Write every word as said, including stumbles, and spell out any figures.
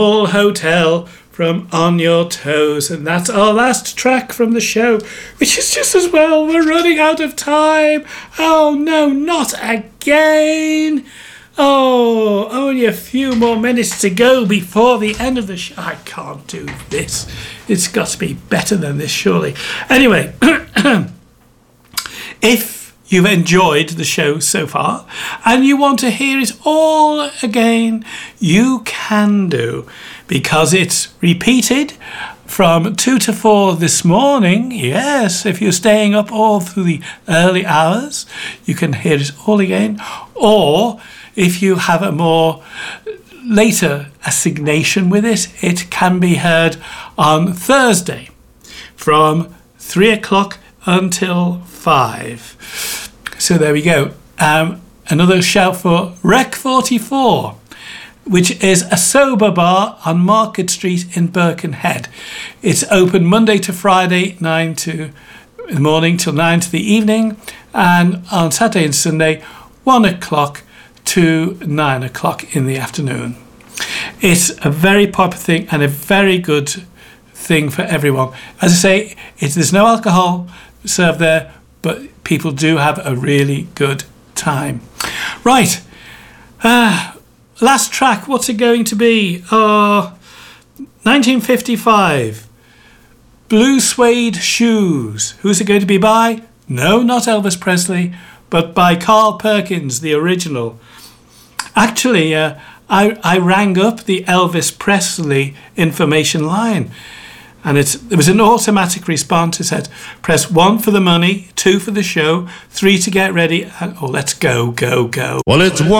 All Hotel from On Your Toes, and that's our last track from the show, which is just as well. We're running out of time. Oh no, not again. Oh, only a few more minutes to go before the end of the show. I can't do this. It's got to be better than this, surely. Anyway, if you've enjoyed the show so far and you want to hear it all again, you can do, because it's repeated from two to four this morning. Yes, if you're staying up all through the early hours, you can hear it all again. Or if you have a more later assignation with it, it can be heard on Thursday from three o'clock until five. So there we go. Um, another shout for Rec forty-four, which is a sober bar on Market Street in Birkenhead. It's open Monday to Friday, nine to in the morning till nine to the evening, and on Saturday and Sunday, one o'clock to nine o'clock in the afternoon. It's a very popular thing and a very good thing for everyone. As I say, it, there's no alcohol served there, but people do have a really good time. Right. Uh, last track, what's it going to be? Uh, nineteen fifty-five. Blue Suede Shoes. Who's it going to be by? No, not Elvis Presley, but by Carl Perkins, the original. Actually, uh, I, I rang up the Elvis Presley information line, and it's, it was an automatic response. It said, press one for the money, two for the show, three to get ready, and oh, let's go, go, go. Well, it's one.